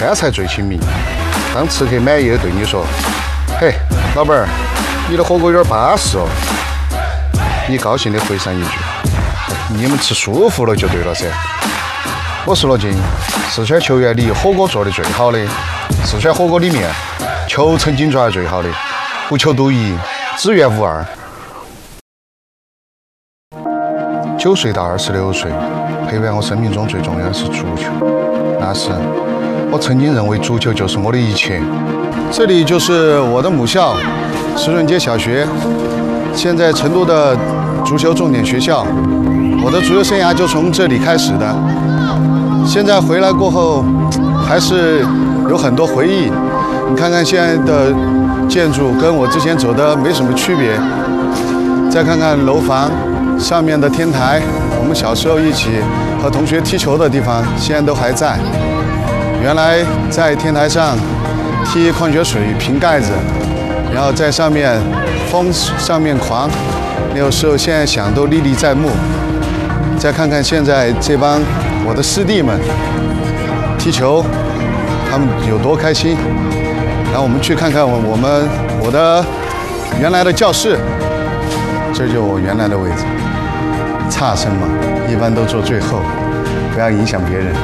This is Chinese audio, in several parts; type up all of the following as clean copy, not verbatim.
那才最亲民。当吃客满意的对你说：“嘿，老板儿，你的火锅有点巴适哦。”你高兴的回上一句：“你们吃舒服了就对了噻。”我是罗晋，四川球员里火锅做的最好的，四川火锅里面球曾经抓的最好的，不求独一，只愿无二。9岁到26岁，陪伴我生命中最重要的是足球。那时，我曾经认为足球就是我的一切。这里就是我的母校，石润街小学，现在成都的足球重点学校。我的足球生涯就从这里开始的。现在回来过后，还是有很多回忆。你看看现在的建筑，跟我之前走的没什么区别。再看看楼房上面的天台，我们小时候一起和同学踢球的地方，现在都还在。原来在天台上踢矿泉水瓶盖子，然后在上面风上面狂，那个时候现在想都历历在目。再看看现在这帮我的师弟们踢球，他们有多开心。然后我们去看看我的原来的教室，这就是我原来的位置。差生嘛，一般都坐最后，不要影响别人。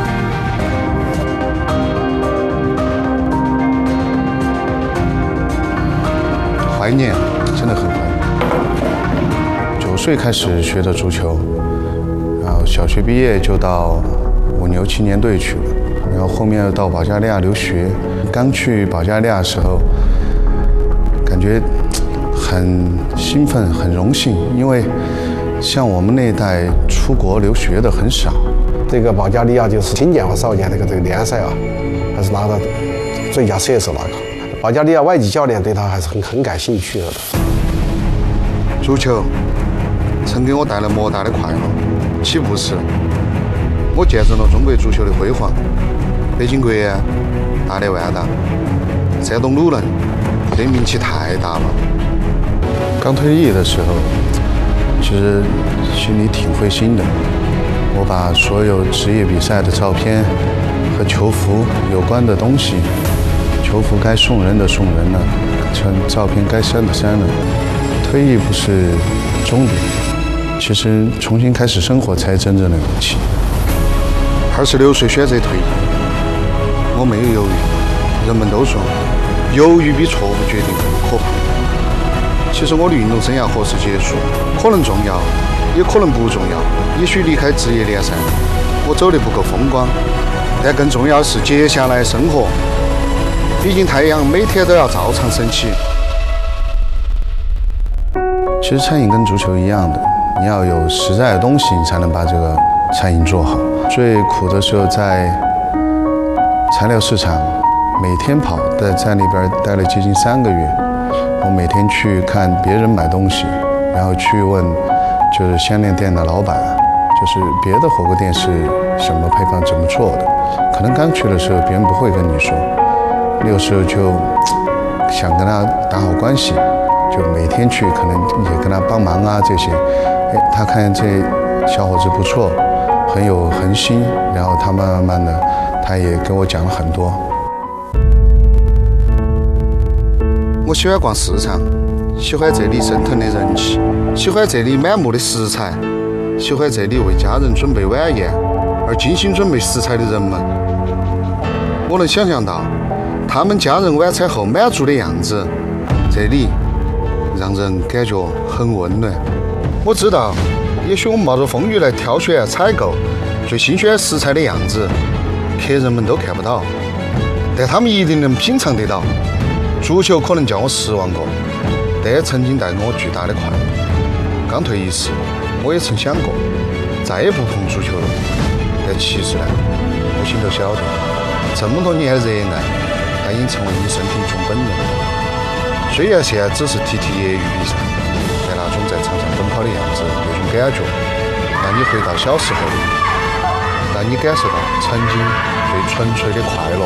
怀念，真的很怀念。9岁开始学的足球，然后小学毕业就到五牛青年队去了，然后后面又到保加利亚留学。刚去保加利亚的时候，感觉很兴奋，很荣幸，因为像我们那一代出国留学的很少。 这个保加利亚就是青年和少年这个联赛啊，还是拿到最佳射手那个。保加利亚外籍教练对他还是很感兴趣的。 足球曾给我带来莫大的快乐。起步时，我见证了中国足球的辉煌。北京国安、大连万达、山东鲁能，这名气太大了。刚退役的时候，其实心里挺灰心的。我把所有职业比赛的照片和球服有关的东西，球服该送人的送人了，照片该删的删了。退役不是终点，其实重新开始生活才真正的勇气。26岁选择退役，我没有犹豫。人们都说，犹豫比错误决定更可怕。其实我的运动生涯何时结束，可能重要，也可能不重要。也许离开职业联赛，我走得不够风光，但更重要的是接下来生活。毕竟太阳每天都要照常升起。其实餐饮跟足球一样的，你要有实在的东西，你才能把这个餐饮做好。最苦的时候在材料市场每天跑，在里边待了接近3个月。我每天去看别人买东西，然后去问就是香链店的老板，就是别的火锅店是什么配方怎么做的。可能刚去的时候别人不会跟你说，那个时候就想跟他打好关系，就每天去，可能也跟他帮忙啊这些。他看这小伙子不错，很有恒心，然后他慢慢的，他也跟我讲了很多。我喜欢逛市场，喜欢这里升腾的人气，喜欢这里满目的食材，喜欢这里为家人准备晚宴而精心准备食材的人们。我能想象到他们家人晚餐后满足的样子，这里让人感觉很温暖。我知道，也许我们冒着风雨来挑选采购最新鲜食材的样子，客人们都看不到，但他们一定能品尝得到。足球可能叫我失望过，但曾经带给我巨大的快乐。刚退役时，我也曾想过再也不碰足球了，但其实呢，我心头晓得，这么多年的热爱，它已经成为你身体一种本能。虽然现在只是踢业余比赛，但那种在场上奔跑的样子，那种感觉，让你回到小时候，让你感受到曾经最纯粹的快乐。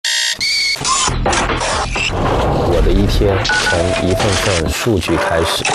我的一天从一份份数据开始。